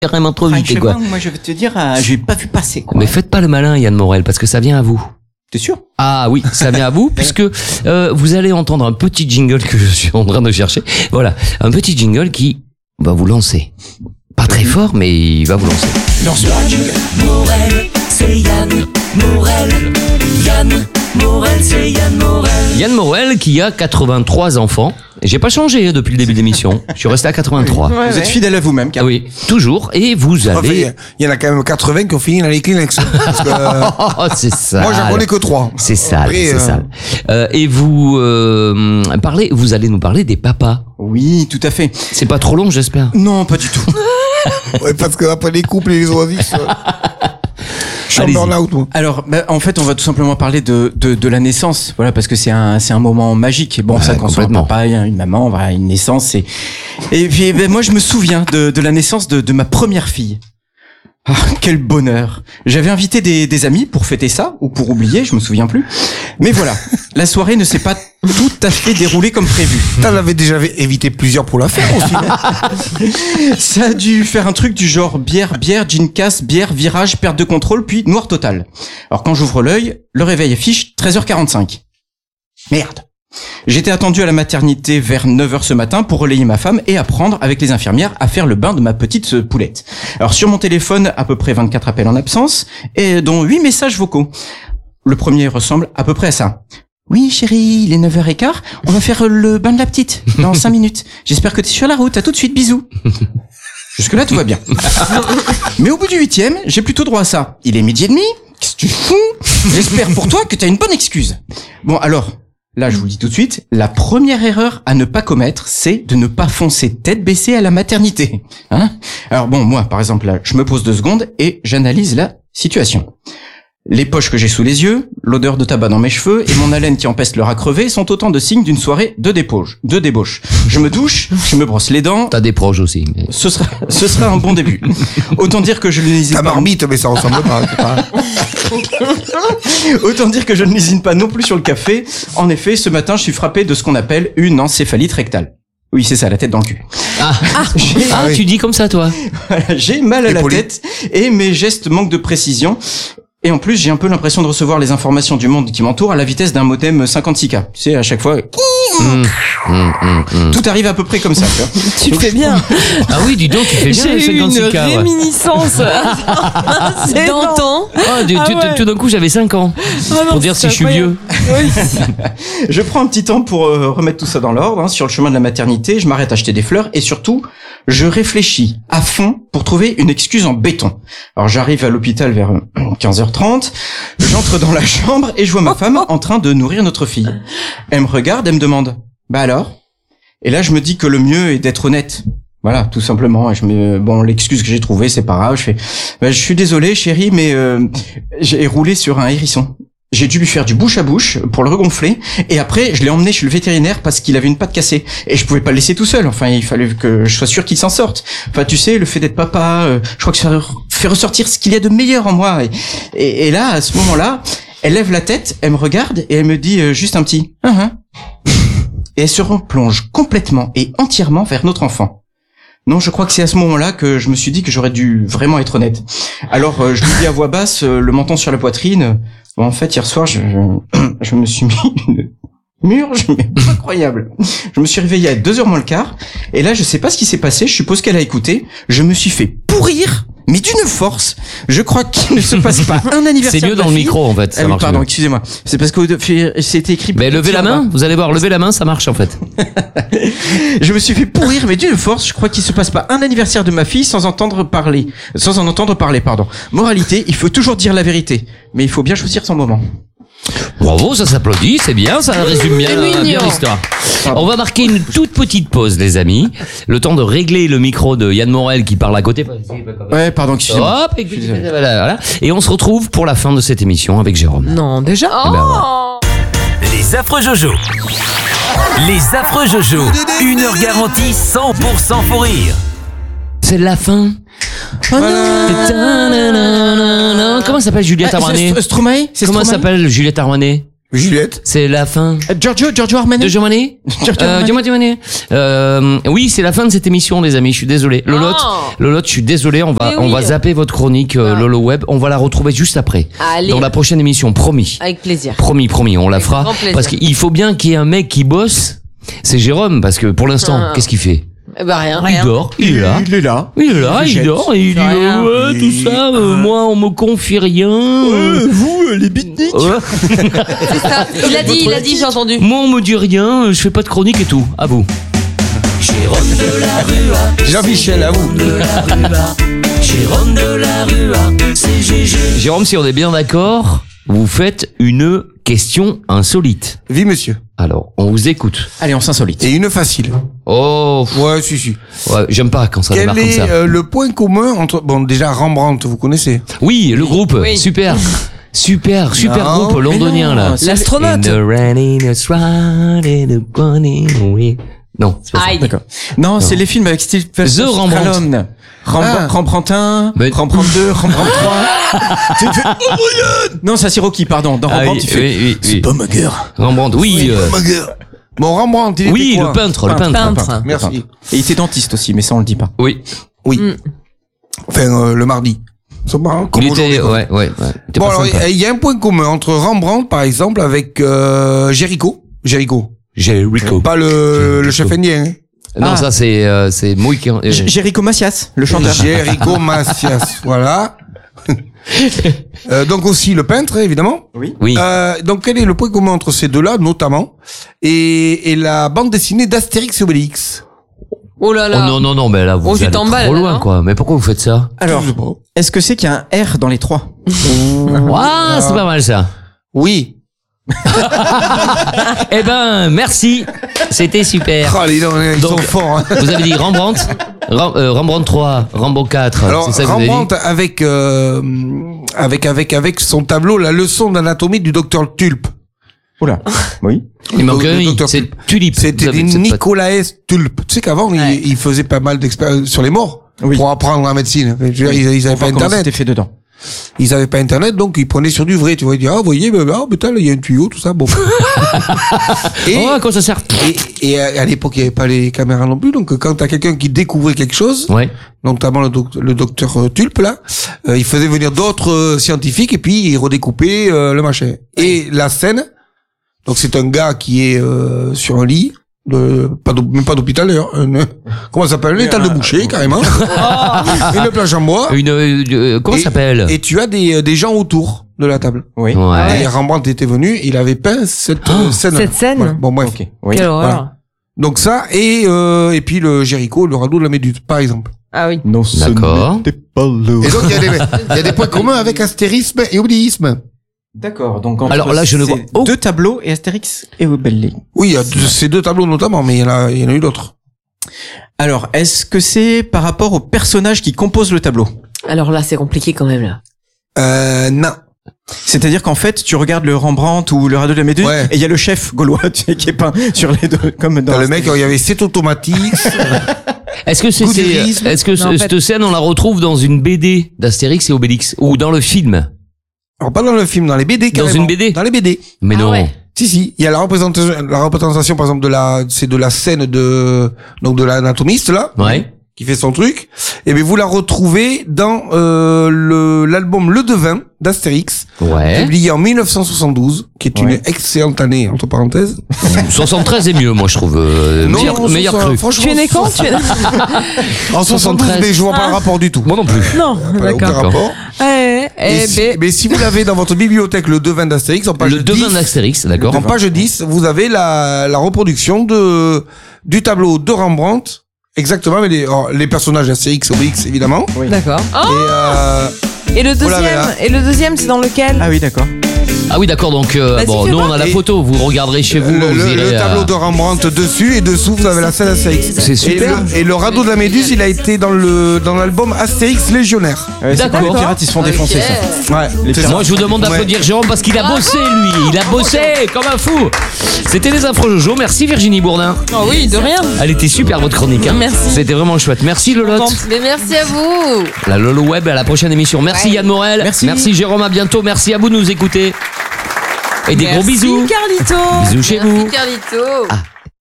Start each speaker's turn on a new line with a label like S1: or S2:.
S1: carrément trop vite, quoi.
S2: Moi, je vais te dire, je l'ai pas vu passer, quoi.
S1: Mais faites pas le malin, Yann Morel, parce que ça vient à vous.
S2: T'es sûr?
S1: Ah oui, ça vient à vous, puisque vous allez entendre un petit jingle que je suis en train de chercher. Voilà, un petit jingle qui va vous lancer. Pas très fort, mais il va vous lancer.
S3: Yann Morel, c'est Yann Morel. Yann Morel, c'est Yann Morel.
S1: Yann Morel qui a 83 enfants. J'ai pas changé depuis le début de l'émission. Je suis resté à 83.
S2: Vous êtes fidèle à vous-même, car...
S1: Oui, toujours. Et vous avez...
S4: Il y en a quand même 80 qui ont fini dans les Kleenex. Parce que,
S1: Oh, c'est ça.
S4: moi, j'en connais que 3.
S1: C'est sale,
S4: Après,
S1: c'est sale. Et vous vous allez nous parler des papas.
S2: Oui, tout à fait.
S1: C'est pas trop long, j'espère.
S2: Non, pas du tout.
S4: Ouais, parce que après les couples et les oasis, je suis en
S1: Allez-y.
S4: burn-out, moi.
S2: Alors, en fait, on va tout simplement parler de la naissance. Voilà, parce que c'est un moment magique. Et bon,
S1: Ouais,
S2: ça, quand on soit un
S1: complètement.
S2: papa, une maman, voilà, une naissance. Et puis, moi, je me souviens de la naissance de ma première fille. Ah, quel bonheur. J'avais invité des amis pour fêter ça, ou pour oublier, je me souviens plus. Mais voilà, la soirée ne s'est pas tout à fait déroulée comme prévu.
S4: T'en avais déjà évité plusieurs pour la faire aussi.
S2: Ça a dû faire un truc du genre bière, gin casse, bière, virage, perte de contrôle, puis noir total. Alors quand j'ouvre l'œil, le réveil affiche 13h45. Merde. J'étais attendu à la maternité vers 9h ce matin pour relayer ma femme et apprendre avec les infirmières à faire le bain de ma petite poulette. Alors sur mon téléphone, à peu près 24 appels en absence, et dont 8 messages vocaux. Le premier ressemble à peu près à ça. Oui chérie, il est 9h15, on va faire le bain de la petite dans 5 minutes. J'espère que t'es sur la route, à tout de suite, bisous. Jusque-là, tout va bien. Mais au bout du 8e, j'ai plutôt droit à ça. Il est 12h30, qu'est-ce que tu fous? J'espère pour toi que t'as une bonne excuse. Bon alors... Là, je vous le dis tout de suite, la première erreur à ne pas commettre, c'est de ne pas foncer tête baissée à la maternité. Hein? Alors bon, moi, par exemple, là, je me pose 2 secondes et j'analyse la situation. Les poches que j'ai sous les yeux, l'odeur de tabac dans mes cheveux et mon haleine qui empeste le rat crevé sont autant de signes d'une soirée de débauche. Je me douche, je me brosse les dents.
S1: T'as des proches aussi. Mais...
S2: Ce sera un bon début. Autant dire que je ne lésine
S4: Ta
S2: pas.
S4: marmite, mais ça ressemble pas. C'est pas...
S2: Autant dire que je ne lésine pas non plus sur le café. En effet, ce matin, je suis frappé de ce qu'on appelle une encéphalite rectale. Oui, c'est ça, la tête dans le cul.
S1: Oui. Tu dis comme ça, toi.
S2: J'ai mal à la
S4: poli.
S2: tête et mes gestes manquent de précision. Et en plus, j'ai un peu l'impression de recevoir les informations du monde qui m'entoure à la vitesse d'un modem 56K. Tu sais, à chaque fois, tout arrive à peu près comme ça. Tu vois.
S5: Tu fais bien.
S1: Ah oui, dis donc, tu fais bien les
S5: J'ai eu une
S1: 56K. Ouais.
S5: réminiscence
S6: C'est
S5: d'antan.
S1: Tout d'un coup, j'avais 5 ans. Pour dire si je suis vieux.
S2: Je prends un petit temps pour remettre tout ça dans l'ordre. Hein. Sur le chemin de la maternité, je m'arrête à acheter des fleurs et surtout, je réfléchis à fond pour trouver une excuse en béton. Alors j'arrive à l'hôpital vers 15h30, j'entre dans la chambre et je vois ma femme en train de nourrir notre fille. Elle me regarde, elle me demande « Bah alors ?» Et là je me dis que le mieux est d'être honnête. Voilà, tout simplement. Bon, l'excuse que j'ai trouvée, c'est pas grave. Je fais « Je suis désolé chérie, mais j'ai roulé sur un hérisson. » J'ai dû lui faire du bouche à bouche pour le regonfler et après je l'ai emmené chez le vétérinaire parce qu'il avait une patte cassée et je pouvais pas le laisser tout seul. Enfin, il fallait que je sois sûr qu'il s'en sorte. Enfin, tu sais, le fait d'être papa, je crois que ça fait ressortir ce qu'il y a de meilleur en moi. Et là, à ce moment-là, elle lève la tête, elle me regarde et elle me dit juste un petit et elle se replonge complètement et entièrement vers notre enfant. Non, je crois que c'est à ce moment-là que je me suis dit que j'aurais dû vraiment être honnête. Alors, je lui dis à voix basse, le menton sur la poitrine. Bon, en fait, hier soir, je me suis mis une murge, mais incroyable. Je me suis réveillé à 2h moins le quart, et là, je sais pas ce qui s'est passé, je suppose qu'elle a écouté. Je me suis fait pourrir, mais d'une force. Je crois qu'il ne se passe pas un anniversaire.
S1: C'est mieux dans le micro, en fait. Ça marche
S2: pardon,
S1: mieux.
S2: excusez-moi. C'est parce que c'était écrit.
S1: Mais levez la main, vous allez voir, levez la main, ça marche, en fait.
S2: Je me suis fait pourrir, mais d'une force. Je crois qu'il se passe pas un anniversaire de ma fille sans en entendre parler, pardon. Moralité, il faut toujours dire la vérité, mais il faut bien choisir son moment.
S1: Bravo, ça s'applaudit, c'est bien, ça résume bien l'histoire. On va marquer une toute petite pause, les amis. Le temps de régler le micro de Yann Morel qui parle à côté.
S2: Ouais, pardon, excusez-moi.
S1: Hop, voilà. Et on se retrouve pour la fin de cette émission avec Jérôme.
S5: Non, déjà.
S1: Eh ben, voilà.
S3: Les affreux Jojo. Les affreux Jojo. 1 heure garantie 100% fou rire.
S1: C'est la fin. Comment s'appelle Juliette Armanet?
S2: Stromae?
S1: Comment s'appelle Juliette Armanet?
S4: Juliette.
S1: C'est la fin.
S2: Giorgio Armani.
S1: De Giovanni. Giovanni. Oui, c'est la fin de cette émission, les amis. Je suis désolé. Lolotte, je suis désolé. On va zapper votre chronique Lolo Web. On va la retrouver juste après.
S5: Allez.
S1: Dans la prochaine émission, promis.
S5: Avec plaisir.
S1: Promis, on la fera.
S5: grand plaisir.
S1: Parce qu'il faut bien qu'il y ait un mec qui bosse. C'est Jérôme, parce que pour l'instant, qu'est-ce qu'il fait?
S5: Eh ben rien.
S1: Il dort, il est là.
S2: Il est là.
S1: Il dort, et il dit
S5: Rien.
S1: ouais, tout ça, moi on me confie rien.
S2: Vous, les beatniks.
S1: Ouais.
S5: C'est ça. Il a dit, j'ai entendu.
S1: Moi on me dit rien, je fais pas de chronique et tout. À vous.
S3: Jérôme de la Rua,
S4: Jean-Michel, à vous.
S3: de la Rua. Jérôme de la Rua, c'est GG.
S1: Jérôme, si on est bien d'accord, vous faites une question insolite.
S4: Oui, monsieur.
S1: Alors, on vous écoute.
S2: Allez, on s'insolite.
S4: Et une facile.
S1: Oh,
S4: Ouais, si.
S1: ouais, j'aime pas quand ça
S4: Quel
S1: démarre comme
S4: est
S1: ça.
S4: le point commun entre... Bon, déjà, Rembrandt, vous connaissez.
S1: Oui, le groupe,
S5: Oui.
S1: super
S4: Non,
S1: groupe londonien là.
S2: c'est-
S5: L'astronaute.
S1: In the rain, in the sun, in the running away. Non, c'est pas ça.
S5: Ah, il
S2: D'accord. Non, c'est les films avec Steve
S1: The Rembrandt.
S2: Rembrandt 1,
S1: Mais-
S2: Rembrandt 2, Rembrandt 3. Non, ça c'est Rocky, pardon. Dans
S1: Ah
S2: Rembrandt,
S1: oui,
S2: il fait.
S1: oui.
S2: C'est pas ma guerre.
S1: Rembrandt, oui.
S4: Bon, Rembrandt, il était
S1: Oui,
S4: quoi
S1: le peintre.
S5: Peintre.
S4: Merci.
S2: Et il était dentiste aussi, mais ça on le dit pas.
S1: Oui.
S4: Oui. Enfin, le mardi. C'est marrant, comme
S1: Il était,
S4: aujourd'hui, quoi.
S1: ouais. T'es
S4: Bon,
S1: pas
S4: alors,
S1: sympa.
S4: il y a un point commun entre Rembrandt, par exemple, avec Jericho.
S1: Jericho.
S4: Pas le chef indien. Hein.
S1: Non,
S2: Ah.
S1: ça c'est Mohican.
S2: Jericho Macias, le chanteur.
S4: Jericho Macias, voilà. Donc aussi le peintre, évidemment.
S2: Oui.
S1: Oui.
S4: Donc quel est le point commun entre ces deux-là, notamment, et la bande dessinée d'Astérix et Obélix?
S5: Oh là là.
S1: Oh non, mais là, vous
S5: Oh, tu
S1: allez
S5: t'emballes,
S1: trop
S5: là,
S1: loin,
S5: non
S1: quoi. Mais pourquoi vous faites ça?
S2: Alors,
S4: Je sais pas.
S2: est-ce que c'est qu'il y a un R dans les trois?
S1: Ah, c'est pas mal, ça.
S4: Oui.
S1: Eh ben, merci. C'était super.
S4: Oh, ils sont
S1: Donc,
S4: forts. Hein.
S1: Vous avez dit Rembrandt, Rembrandt 3, Rembrandt 4.
S4: Alors
S1: c'est ça que vous avez dit?
S4: Rembrandt avec son tableau La leçon d'anatomie du docteur Tulpe.
S2: Oula. Oui.
S1: Il manque
S4: Le
S1: un I,
S4: docteur
S1: c'est
S4: Tulpe.
S1: Tulipe.
S4: C'était
S1: Vous avez-
S4: des
S1: c'est pas-
S4: Nicolaes Tulpe. Tu sais qu'avant
S5: Ouais.
S4: il faisait pas mal d'expériences sur les morts
S2: Oui.
S4: pour apprendre la médecine. Je veux dire, ils
S2: On
S4: avaient
S2: voit
S4: pas
S2: comment
S4: internet.
S2: c'était fait dedans.
S4: Ils avaient pas internet, donc ils prenaient sur du vrai. Tu vois, ils disaient, ah, vous voyez, putain, là, il y a un tuyau, tout ça, bon. et,
S1: Oh, à quoi ça sert?
S4: et à l'époque, il n'y avait pas les caméras non plus, donc quand t'as quelqu'un qui découvrait quelque chose,
S1: Ouais.
S4: notamment le docteur Tulpe, là, il faisait venir d'autres scientifiques et puis il redécoupait le machin. Et la scène, donc c'est un gars qui est sur un lit, même pas d'hôpital d'ailleurs, comment ça s'appelle, un étal de boucher, carrément. Une planche en bois.
S1: Comment ça s'appelle?
S4: Et tu as des gens autour de la table.
S2: Oui.
S1: Ouais.
S4: Et Rembrandt était venu, il avait peint cette scène.
S5: Cette scène
S4: Voilà. Bon, bref.
S2: Ok. Oui.
S5: Quelle horreur.
S4: Voilà. Donc ça, et puis le Jericho, le radeau de la Méduse, par exemple.
S5: Ah oui.
S2: Non,
S1: D'accord.
S2: n'était pas le-
S4: Et donc, il y a des points communs avec astérisme et obélisme.
S2: D'accord. Donc entre
S1: Alors là, je ne
S2: ces
S1: vois aucun-
S2: deux tableaux et Astérix et Obélix.
S4: Oui, il y a ces deux tableaux notamment, mais il y en a eu d'autres.
S2: Alors, est-ce que c'est par rapport aux personnages qui composent le tableau?
S5: Alors là, c'est compliqué quand même, là.
S4: Non.
S2: C'est-à-dire qu'en fait, tu regardes le Rembrandt ou le radeau de la Méduse,
S4: Ouais.
S2: et il y a le chef gaulois tu sais, qui est peint sur les deux, comme dans
S4: T'as le mec, il y avait 7 automatiques.
S1: Est-ce que
S4: Goudérisme.
S1: est-ce que
S5: Non, en fait-
S1: cette scène, on la retrouve dans une BD d'Astérix et Obélix? Ou dans le film?
S4: Alors, pas dans le film, dans les BD,
S1: Dans
S4: carrément.
S1: une BD?
S4: Dans les BD.
S1: Mais
S5: Ah
S1: non.
S5: ouais.
S4: Si, il y a la représentation, par exemple, c'est de la scène donc de l'anatomiste, là.
S1: Ouais.
S4: Qui fait son truc. Et bien, vous la retrouvez dans, l'album Le Devin d'Astérix.
S1: Ouais.
S4: Publié en 1972, qui est une
S2: Ouais.
S4: excellente année, entre parenthèses.
S1: 73 est mieux, moi, je trouve. Meilleur cru.
S4: Franchement,
S5: Tu es né quand tu es...
S4: En 72,
S1: 73.
S4: mais je vois pas le rapport du tout.
S1: Moi non plus.
S5: Non,
S4: Pas aucun
S5: d'accord.
S4: rapport. Mais si vous l'avez dans votre bibliothèque, le Devin d'Astérix, en page
S1: Le devin
S4: 10,
S1: d'Astérix, d'accord.
S4: en page 10, vous avez la reproduction du tableau de Rembrandt. Exactement, mais les personnages d'Astérix, Obélix, évidemment.
S2: Oui.
S5: D'accord.
S4: Et
S5: Et le
S4: l'avez là.
S5: deuxième, c'est dans lequel?
S2: Ah oui, d'accord.
S1: Ah oui, d'accord, donc,
S5: Vas-y,
S1: bon,
S5: fais
S1: nous,
S5: voir.
S1: on a la
S4: Et-
S1: photo, vous regarderez chez vous, vous
S4: le
S1: irez,
S4: tableau de Rembrandt dessus, et dessous, vous avez la scène d'Astérix.
S1: C'est super.
S4: Et le radeau de la Méduse, il a été dans l'album Astérix Légionnaire.
S2: Ouais, c'est
S1: D'accord.
S2: quand les pirates, ils se font défoncer, ça.
S4: Ouais.
S2: Les
S4: c'est
S2: pirates.
S4: ça.
S1: Moi, je vous demande d'applaudir Jérôme parce qu'il a bossé, lui. Il a bossé comme un fou. C'était les Afro Jojo. Merci Virginie Bourdin.
S5: Oh oui, de rien.
S1: Elle était super, votre chronique. Hein.
S5: Merci.
S1: C'était vraiment chouette. Merci Lolotte.
S5: Mais merci à vous.
S1: La Lolo Web à la prochaine émission. Merci
S5: Ouais.
S1: Yann Morel.
S2: Merci.
S1: Merci Jérôme. À bientôt. Merci à vous de nous écouter. Et des gros bisous.
S5: Carlito.
S1: Bisous chez vous.
S5: Carlito.
S1: Ah.